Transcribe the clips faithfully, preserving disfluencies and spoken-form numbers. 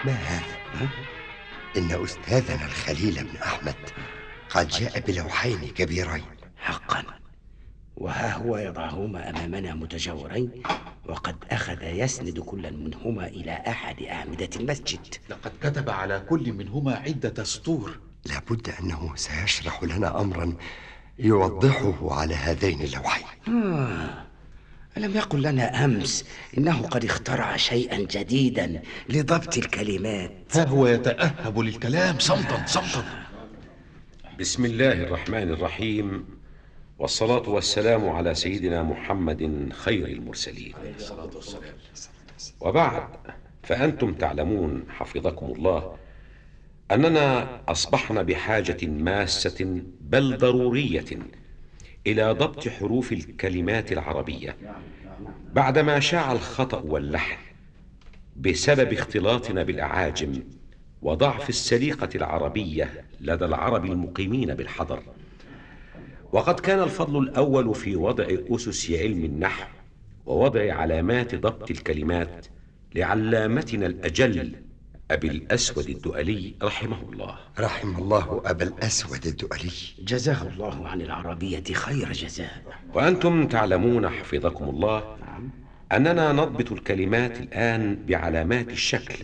ما هذا؟ ها؟ إن أستاذنا الخليل بن أحمد قد جاء بلوحين كبيرين. حقا، وها هو يضعهما أمامنا متجاورين، وقد أخذ يسند كل منهما إلى أحد أعمدة المسجد. لقد كتب على كل منهما عدة سطور. لابد أنه سيشرح لنا أمرا يوضحه على هذين اللوحين. آه. ألم يقل لنا أمس إنه قد اخترع شيئا جديدا لضبط الكلمات؟ ها هو يتأهب للكلام. صمتا صمتا. بسم الله الرحمن الرحيم، والصلاة والسلام على سيدنا محمد خير المرسلين. وبعد، فأنتم تعلمون حفظكم الله أننا أصبحنا بحاجة ماسة بل ضرورية إلى ضبط حروف الكلمات العربية بعدما شاع الخطأ واللحن بسبب اختلاطنا بالأعاجم وضعف السليقة العربية لدى العرب المقيمين بالحضر. وقد كان الفضل الأول في وضع أسس علم النحو ووضع علامات ضبط الكلمات لعلامتنا الأجل أبي الأسود الدؤلي رحمه الله. رحم الله أبا الأسود الدؤلي، جزاه الله عن العربية خير جزاء. وأنتم تعلمون حفظكم الله أننا نضبط الكلمات الآن بعلامات الشكل،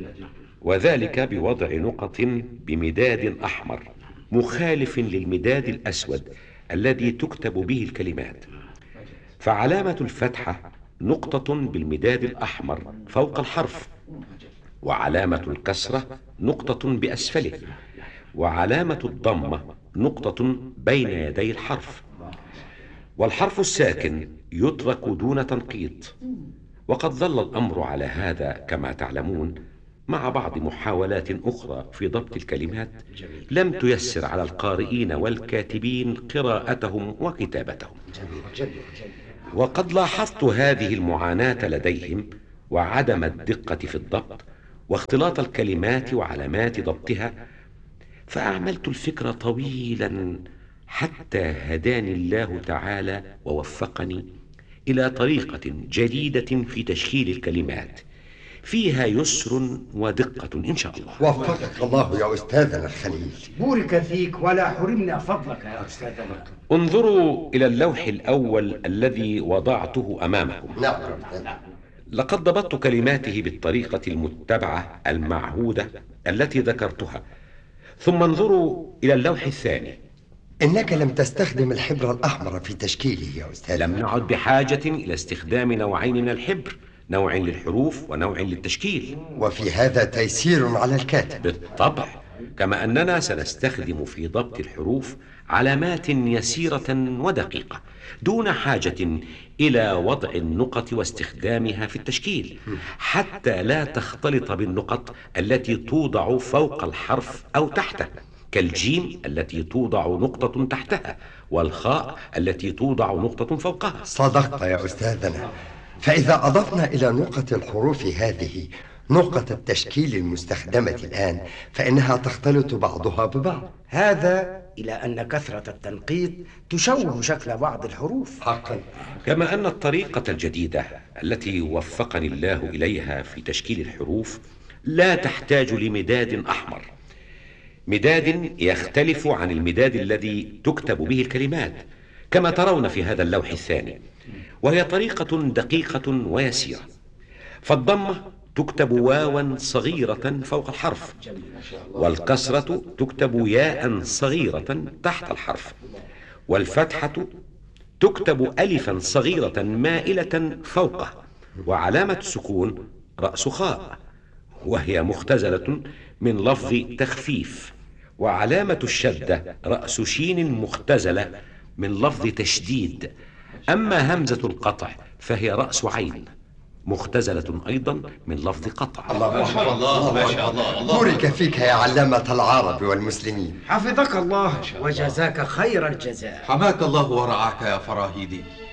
وذلك بوضع نقط بمداد أحمر مخالف للمداد الأسود الذي تكتب به الكلمات. فعلامة الفتحة نقطة بالمداد الأحمر فوق الحرف، وعلامة الكسرة نقطة بأسفله، وعلامة الضمة نقطة بين يدي الحرف. والحرف الساكن يترك دون تنقيط. وقد ظل الأمر على هذا كما تعلمون مع بعض محاولات أخرى في ضبط الكلمات لم تيسر على القارئين والكاتبين قراءتهم وكتابتهم. وقد لاحظت هذه المعاناة لديهم وعدم الدقة في الضبط واختلاط الكلمات وعلامات ضبطها، فأعملت الفكرة طويلا حتى هداني الله تعالى ووفقني إلى طريقة جديدة في تشكيل الكلمات فيها يسر ودقة إن شاء الله. وفقك الله يا أستاذنا الخليل. بورك فيك ولا حرمنا فضلك يا أستاذنا. انظروا إلى اللوح الأول الذي وضعته أمامكم. نعم. لقد ضبطت كلماته بالطريقة المتبعة المعهودة التي ذكرتها. ثم انظروا إلى اللوح الثاني. إنك لم تستخدم الحبر الأحمر في تشكيله يا أستاذ. لم نعد بحاجة إلى استخدام نوعين من الحبر، نوع للحروف ونوع للتشكيل، وفي هذا تيسير على الكاتب. بالطبع، كما أننا سنستخدم في ضبط الحروف علامات يسيرة ودقيقة دون حاجة إلى وضع النقط واستخدامها في التشكيل، حتى لا تختلط بالنقط التي توضع فوق الحرف أو تحته، كالجيم التي توضع نقطة تحتها والخاء التي توضع نقطة فوقها. صدقت يا أستاذنا. فإذا أضفنا إلى نقط الحروف هذه نقطة التشكيل المستخدمة الآن فإنها تختلط بعضها ببعض، هذا إلى أن كثرة التنقيط تشوه شكل بعض الحروف. حقا. كما أن الطريقة الجديدة التي وفقني الله إليها في تشكيل الحروف لا تحتاج لمداد أحمر، مداد يختلف عن المداد الذي تكتب به الكلمات كما ترون في هذا اللوح الثاني، وهي طريقة دقيقة ويسيرة. فالضمة تكتب واوا صغيرة فوق الحرف، والكسرة تكتب ياء صغيرة تحت الحرف، والفتحة تكتب ألفا صغيرة مائلة فوقه، وعلامة السكون رأس خاء وهي مختزلة من لفظ تخفيف، وعلامة الشدة رأس شين مختزلة من لفظ تشديد. أما همزة القطع فهي رأس عين مختزلة أيضا من لفظ قطع. الله ما شاء الله ما شاء الله. بورك فيك يا علامة العرب والمسلمين. حفظك الله وجزاك خير الجزاء. حماك الله ورعاك يا فراهيدي.